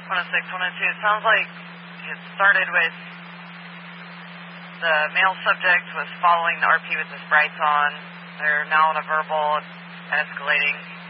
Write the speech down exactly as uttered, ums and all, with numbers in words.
one oh six, one oh two. It sounds like it started with the male subject was following the R P with his brights on. They're now on a verbal, escalating.